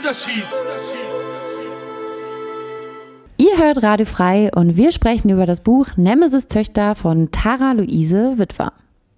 Unterschied. Ihr hört Radio Frei und wir sprechen über das Buch Nemesis Töchter von Tara Luise Witwer.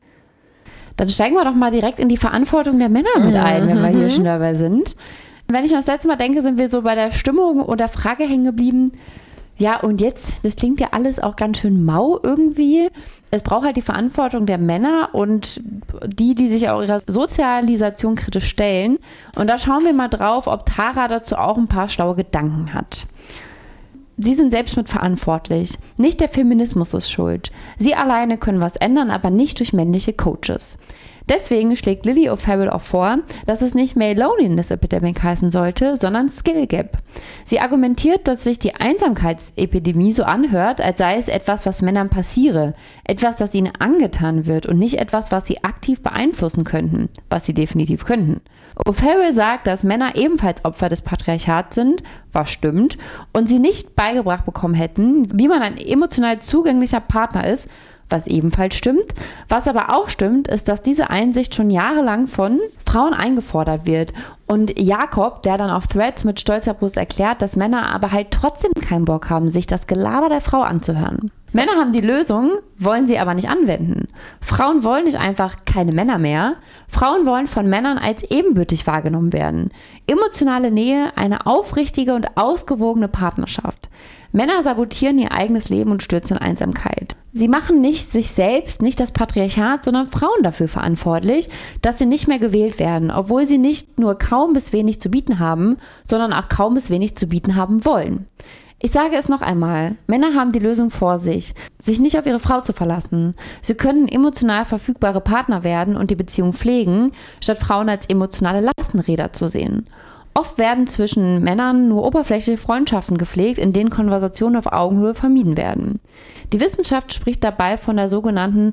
Dann steigen wir doch mal direkt in die Verantwortung der Männer mit ein, wenn wir hier schon dabei sind. Wenn ich das letzte Mal denke, sind wir so bei der Stimmung oder Frage hängen geblieben. Ja, und jetzt, das klingt ja alles auch ganz schön mau irgendwie. Es braucht halt die Verantwortung der Männer und die sich auch ihrer Sozialisation kritisch stellen. Und da schauen wir mal drauf, ob Tara dazu auch ein paar schlaue Gedanken hat. Sie sind selbst mitverantwortlich. Nicht der Feminismus ist schuld. Sie alleine können was ändern, aber nicht durch männliche Coaches. Deswegen schlägt Lily O'Farrell auch vor, dass es nicht Male Loneliness Epidemic heißen sollte, sondern Skill Gap. Sie argumentiert, dass sich die Einsamkeitsepidemie so anhört, als sei es etwas, was Männern passiere, etwas, das ihnen angetan wird und nicht etwas, was sie aktiv beeinflussen könnten, was sie definitiv könnten. O'Farrell sagt, dass Männer ebenfalls Opfer des Patriarchats sind, was stimmt, und sie nicht beigebracht bekommen hätten, wie man ein emotional zugänglicher Partner ist, was ebenfalls stimmt. Was aber auch stimmt, ist, dass diese Einsicht schon jahrelang von Frauen eingefordert wird. Und Jakob, der dann auf Threads mit stolzer Brust erklärt, dass Männer aber halt trotzdem keinen Bock haben, sich das Gelaber der Frau anzuhören. Männer haben die Lösung, wollen sie aber nicht anwenden. Frauen wollen nicht einfach keine Männer mehr. Frauen wollen von Männern als ebenbürtig wahrgenommen werden. Emotionale Nähe, eine aufrichtige und ausgewogene Partnerschaft. Männer sabotieren ihr eigenes Leben und stürzen in Einsamkeit. Sie machen nicht sich selbst, nicht das Patriarchat, sondern Frauen dafür verantwortlich, dass sie nicht mehr gewählt werden, obwohl sie nicht nur kaum bis wenig zu bieten haben, sondern auch kaum bis wenig zu bieten haben wollen. Ich sage es noch einmal, Männer haben die Lösung vor sich nicht auf ihre Frau zu verlassen. Sie können emotional verfügbare Partner werden und die Beziehung pflegen, statt Frauen als emotionale Lastenräder zu sehen. Oft werden zwischen Männern nur oberflächliche Freundschaften gepflegt, in denen Konversationen auf Augenhöhe vermieden werden. Die Wissenschaft spricht dabei von der sogenannten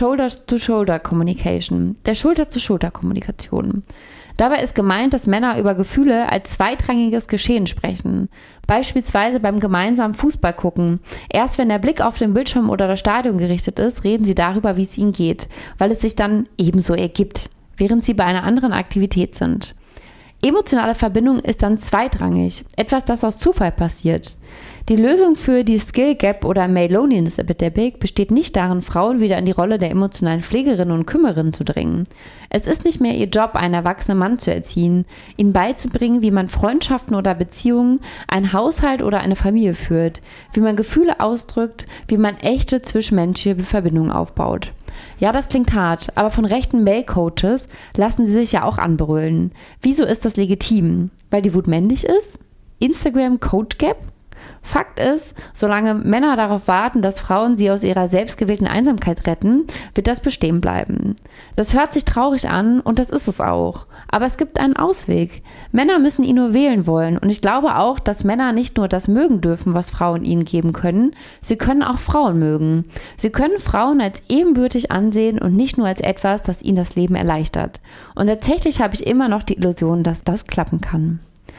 Shoulder-to-Shoulder-Communication, der Schulter-zu-Schulter-Kommunikation. Dabei ist gemeint, dass Männer über Gefühle als zweitrangiges Geschehen sprechen. Beispielsweise beim gemeinsamen Fußball gucken. Erst wenn der Blick auf den Bildschirm oder das Stadion gerichtet ist, reden sie darüber, wie es ihnen geht, weil es sich dann ebenso ergibt, während sie bei einer anderen Aktivität sind. Emotionale Verbindung ist dann zweitrangig, etwas, das aus Zufall passiert. Die Lösung für die Skill Gap oder Male Loneliness Epidemic besteht nicht darin, Frauen wieder in die Rolle der emotionalen Pflegerin und Kümmerin zu drängen. Es ist nicht mehr ihr Job, einen erwachsenen Mann zu erziehen, ihnen beizubringen, wie man Freundschaften oder Beziehungen, einen Haushalt oder eine Familie führt, wie man Gefühle ausdrückt, wie man echte zwischenmenschliche Verbindungen aufbaut. Ja, das klingt hart, aber von rechten Male-Coaches lassen sie sich ja auch anbrüllen. Wieso ist das legitim? Weil die Wut männlich ist? Instagram Coach Gap? Fakt ist, solange Männer darauf warten, dass Frauen sie aus ihrer selbstgewählten Einsamkeit retten, wird das bestehen bleiben. Das hört sich traurig an und das ist es auch. Aber es gibt einen Ausweg. Männer müssen ihn nur wählen wollen und ich glaube auch, dass Männer nicht nur das mögen dürfen, was Frauen ihnen geben können, sie können auch Frauen mögen. Sie können Frauen als ebenbürtig ansehen und nicht nur als etwas, das ihnen das Leben erleichtert. Und tatsächlich habe ich immer noch die Illusion, dass das klappen kann.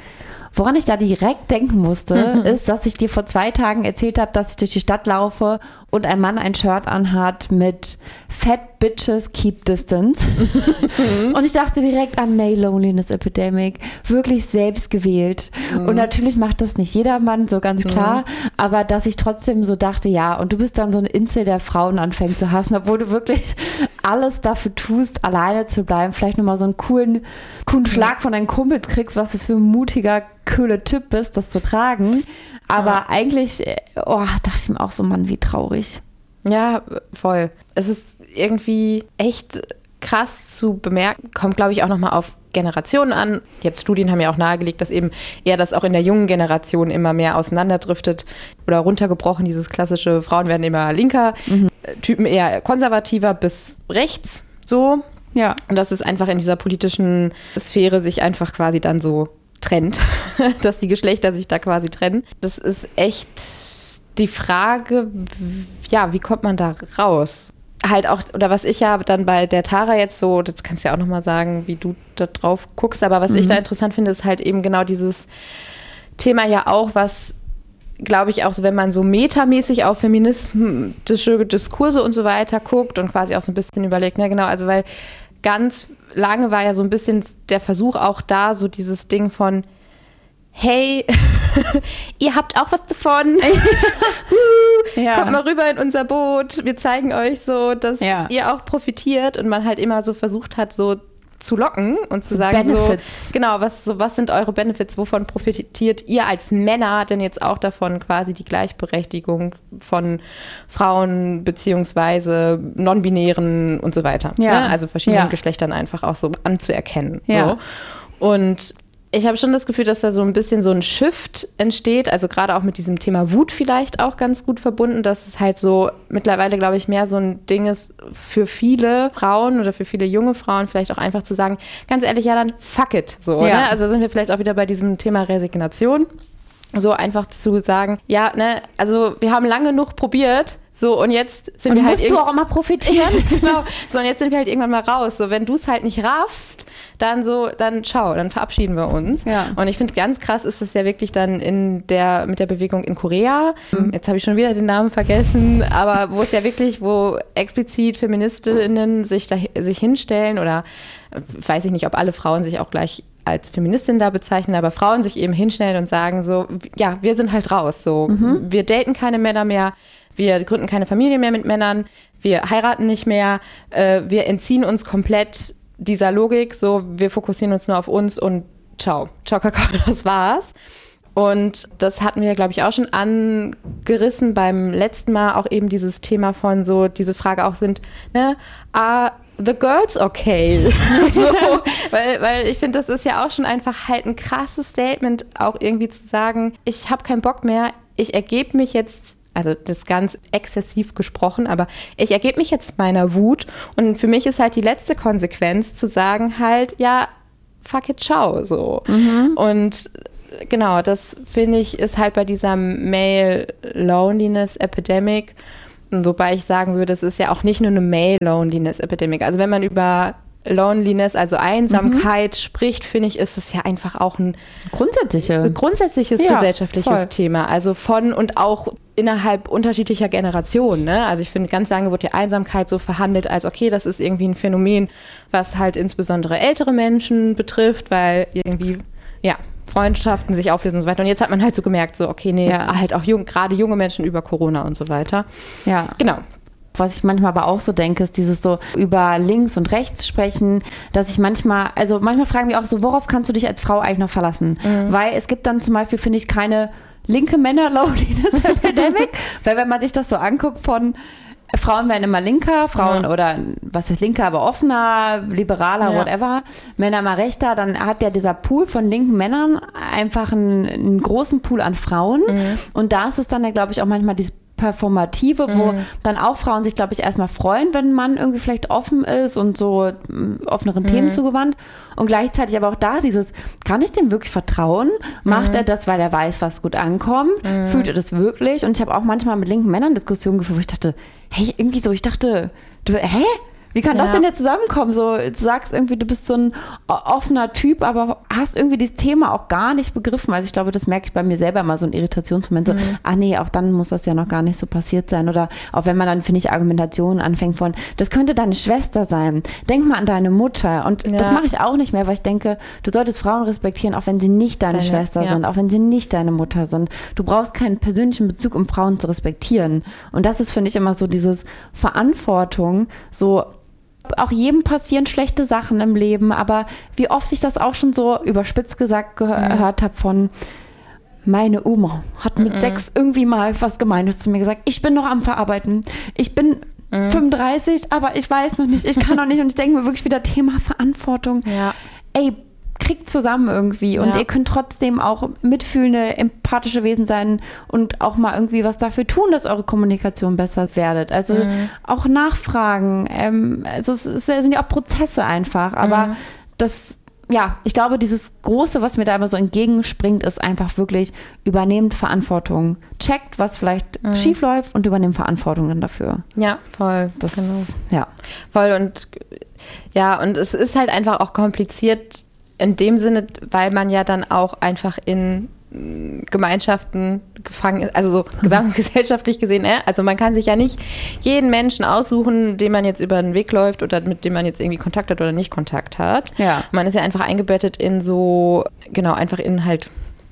Woran ich da direkt denken musste, ist, dass ich dir vor 2 Tagen erzählt habe, dass ich durch die Stadt laufe und ein Mann ein Shirt anhat mit Fat Bitches Keep Distance. Und ich dachte direkt an Male Loneliness Epidemic. Wirklich selbst gewählt. Und natürlich macht das nicht jeder Mann, so ganz klar. Aber dass ich trotzdem so dachte, ja, und du bist dann so eine Insel, der Frauen anfängt zu hassen, obwohl du wirklich alles dafür tust, alleine zu bleiben. Vielleicht nochmal so einen coolen Schlag von deinem Kumpel kriegst, was du für ein mutiger, cooler Typ bist, das zu tragen. Aber eigentlich, dachte ich mir auch so, Mann, wie traurig. Ja, voll. Es ist irgendwie echt krass zu bemerken, kommt, glaube ich, auch nochmal auf Generationen an. Jetzt Studien haben ja auch nahegelegt, dass eben eher das auch in der jungen Generation immer mehr auseinanderdriftet oder runtergebrochen, dieses klassische, Frauen werden immer linker, Typen eher konservativer bis rechts, so. Ja. Und dass es einfach in dieser politischen Sphäre sich einfach quasi dann so trennt, dass die Geschlechter sich da quasi trennen. Das ist echt die Frage, ja, wie kommt man da raus? Halt auch, oder was ich ja dann bei der Tara jetzt so, das kannst du ja auch nochmal sagen, wie du da drauf guckst, aber was ich da interessant finde, ist halt eben genau dieses Thema ja auch, was, glaube ich, auch so, wenn man so metamäßig auf feministische Diskurse und so weiter guckt und quasi auch so ein bisschen überlegt, ne, genau, also weil ganz lange war ja so ein bisschen der Versuch auch da, so dieses Ding von, hey, ihr habt auch was davon. Kommt mal rüber in unser Boot. Wir zeigen euch so, dass ihr auch profitiert. Und man halt immer so versucht hat, so zu locken und zu sagen, Benefits. So, genau, was sind eure Benefits? Wovon profitiert ihr als Männer denn jetzt auch davon, quasi die Gleichberechtigung von Frauen beziehungsweise Non-Binären und so weiter. Ja. Ne? Also verschiedenen Geschlechtern einfach auch so anzuerkennen. Ja. So. Und ich habe schon das Gefühl, dass da so ein bisschen so ein Shift entsteht, also gerade auch mit diesem Thema Wut vielleicht auch ganz gut verbunden, dass es halt so mittlerweile, glaube ich, mehr so ein Ding ist für viele Frauen oder für viele junge Frauen vielleicht auch einfach zu sagen, ganz ehrlich, ja dann fuck it, so, ne? Also sind wir vielleicht auch wieder bei diesem Thema Resignation, so einfach zu sagen, ja, ne, also wir haben lange genug probiert, so, und jetzt sind wir halt. Musst du auch immer profitieren? Genau. So, und jetzt sind wir halt irgendwann mal raus. So, wenn du es halt nicht raffst, dann ciao, dann verabschieden wir uns. Ja. Und ich finde, ganz krass ist es ja wirklich dann mit der Bewegung in Korea. Jetzt habe ich schon wieder den Namen vergessen, aber wo explizit FeministInnen sich hinstellen oder weiß ich nicht, ob alle Frauen sich auch gleich als Feministin da bezeichnen, aber Frauen sich eben hinstellen und sagen so, ja, wir sind halt raus. So, wir daten keine Männer mehr. Wir gründen keine Familie mehr mit Männern, wir heiraten nicht mehr, wir entziehen uns komplett dieser Logik, so wir fokussieren uns nur auf uns und ciao, Kakao, das war's. Und das hatten wir, glaube ich, auch schon angerissen beim letzten Mal, auch eben dieses Thema von so, diese Frage auch sind, ne, the girls okay? So, weil ich finde, das ist ja auch schon einfach halt ein krasses Statement, auch irgendwie zu sagen, ich habe keinen Bock mehr, ich ergebe mich jetzt, also das ist ganz exzessiv gesprochen, aber ich ergebe mich jetzt meiner Wut und für mich ist halt die letzte Konsequenz zu sagen halt, ja, fuck it, ciao, so. Und genau, das finde ich ist halt bei dieser Male Loneliness Epidemic, wobei ich sagen würde, es ist ja auch nicht nur eine Male Loneliness Epidemic, also wenn man über Loneliness, also Einsamkeit spricht, finde ich, ist es ja einfach auch ein grundsätzliches gesellschaftliches Thema. Also von und auch innerhalb unterschiedlicher Generationen. Ne? Also ich finde, ganz lange wurde ja Einsamkeit so verhandelt als, okay, das ist irgendwie ein Phänomen, was halt insbesondere ältere Menschen betrifft, weil irgendwie, Freundschaften sich auflösen und so weiter. Und jetzt hat man halt so gemerkt, so, okay, nee, halt auch gerade junge Menschen über Corona und so weiter. Ja, genau. Was ich manchmal aber auch so denke, ist dieses so über links und rechts sprechen, dass ich manchmal fragen wir auch so, worauf kannst du dich als Frau eigentlich noch verlassen? Weil es gibt dann zum Beispiel, finde ich, keine linke Männer-Loneliness-Epidemic, weil wenn man sich das so anguckt von Frauen werden immer linker, Frauen oder was heißt linker, aber offener, liberaler, whatever, Männer mal rechter, dann hat ja dieser Pool von linken Männern einfach einen großen Pool an Frauen und da ist es dann ja, glaube ich, auch manchmal dieses Performative, wo dann auch Frauen sich, glaube ich, erstmal freuen, wenn ein Mann irgendwie vielleicht offen ist und so offeneren Themen zugewandt. Und gleichzeitig aber auch da dieses, kann ich dem wirklich vertrauen? Macht er das, weil er weiß, was gut ankommt? Fühlt er das wirklich? Und ich habe auch manchmal mit linken Männern Diskussionen geführt, wo ich dachte, wie kann das denn jetzt zusammenkommen? So, du sagst irgendwie, du bist so ein offener Typ, aber hast irgendwie dieses Thema auch gar nicht begriffen. Also ich glaube, das merke ich bei mir selber mal, so ein Irritationsmoment. So, auch dann muss das ja noch gar nicht so passiert sein. Oder auch wenn man dann, finde ich, Argumentationen anfängt von, das könnte deine Schwester sein. Denk mal an deine Mutter. Und das mache ich auch nicht mehr, weil ich denke, du solltest Frauen respektieren, auch wenn sie nicht deine Schwester sind, auch wenn sie nicht deine Mutter sind. Du brauchst keinen persönlichen Bezug, um Frauen zu respektieren. Und das ist, finde ich, immer so dieses Verantwortung, so auch jedem passieren schlechte Sachen im Leben, aber wie oft ich das auch schon so überspitzt gesagt gehört habe von meine Oma hat mit 6 irgendwie mal was Gemeines zu mir gesagt, ich bin noch am Verarbeiten, ich bin 35, aber ich weiß noch nicht, ich kann noch nicht und ich denke mir wirklich wieder Thema Verantwortung. Ey, kriegt zusammen irgendwie und ihr könnt trotzdem auch mitfühlende, empathische Wesen sein und auch mal irgendwie was dafür tun, dass eure Kommunikation besser werdet. Also auch nachfragen. Also es sind ja auch Prozesse einfach, aber ich glaube, dieses Große, was mir da immer so entgegenspringt, ist einfach wirklich übernehmt Verantwortung. Checkt, was vielleicht schief läuft und übernehmt Verantwortung dann dafür. Ja, voll. Voll und es ist halt einfach auch kompliziert in dem Sinne, weil man ja dann auch einfach in Gemeinschaften gefangen ist, also so gesamtgesellschaftlich gesehen, also man kann sich ja nicht jeden Menschen aussuchen, den man jetzt über den Weg läuft oder mit dem man jetzt irgendwie Kontakt hat oder nicht Kontakt hat. Man ist ja einfach eingebettet in so, einfach in halt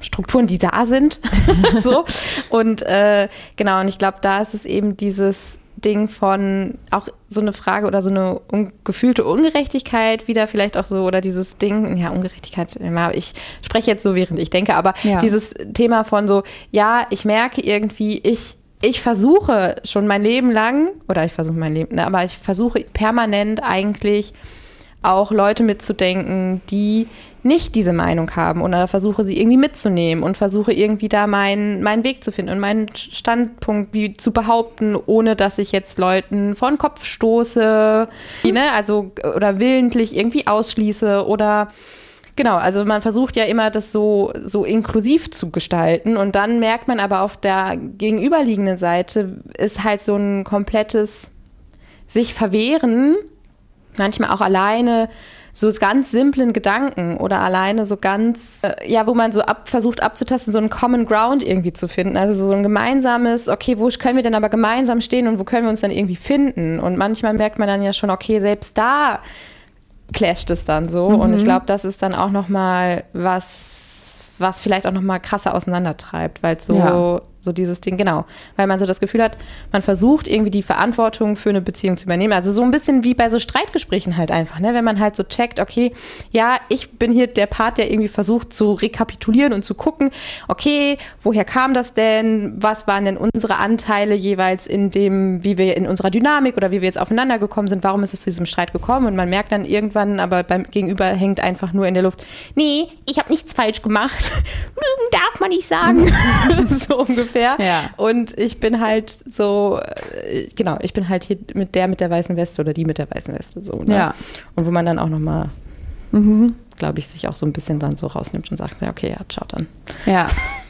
Strukturen, die da sind. So. Und genau, und ich glaube, da ist es eben dieses Ding von auch so eine Frage oder so eine gefühlte Ungerechtigkeit wieder vielleicht auch so, oder dieses Ding, ja, Ungerechtigkeit, ich spreche jetzt so, während ich denke, aber dieses Thema von so, ja, ich merke irgendwie, ich versuche schon mein Leben lang, aber ich versuche permanent eigentlich auch Leute mitzudenken, die nicht diese Meinung haben, oder versuche sie irgendwie mitzunehmen und versuche irgendwie da meinen Weg zu finden und meinen Standpunkt wie zu behaupten, ohne dass ich jetzt Leuten vor den Kopf stoße, ne? Also oder willentlich irgendwie ausschließe oder genau, also man versucht ja immer, das so inklusiv zu gestalten, und dann merkt man aber auf der gegenüberliegenden Seite ist halt so ein komplettes sich verwehren, manchmal auch alleine so ganz simplen Gedanken oder alleine so ganz, wo man so versucht abzutasten, so einen Common Ground irgendwie zu finden. Also so ein gemeinsames, okay, wo können wir denn aber gemeinsam stehen und wo können wir uns dann irgendwie finden? Und manchmal merkt man dann ja schon, okay, selbst da clasht es dann so. Und ich glaube, das ist dann auch nochmal was vielleicht auch nochmal krasser auseinandertreibt, weil so dieses Ding, genau, weil man so das Gefühl hat, man versucht irgendwie die Verantwortung für eine Beziehung zu übernehmen. Also so ein bisschen wie bei so Streitgesprächen halt einfach, ne? Wenn man halt so checkt, okay, ja, ich bin hier der Part, der irgendwie versucht zu rekapitulieren und zu gucken, okay, woher kam das denn? Was waren denn unsere Anteile jeweils in dem, wie wir in unserer Dynamik oder wie wir jetzt aufeinander gekommen sind? Warum ist es zu diesem Streit gekommen? Und man merkt dann irgendwann, aber beim Gegenüber hängt einfach nur in der Luft, nee, ich habe nichts falsch gemacht. Lügen darf man nicht sagen. So ungefähr. Ja. Und ich bin halt so, genau, ich bin halt hier mit der weißen Weste oder die mit der weißen Weste. So, ne? Ja. Und wo man dann auch nochmal, glaube ich, sich auch so ein bisschen dann so rausnimmt und sagt, ja, okay, ja, ciao dann. Ja.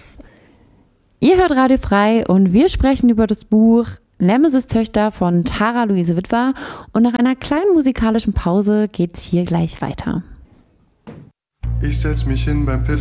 Ihr hört Radio Frei und wir sprechen über das Buch Nemesis-Töchter von Tara Luise Witwer. Und nach einer kleinen musikalischen Pause geht's hier gleich weiter. Ich setz mich hin beim Pissen.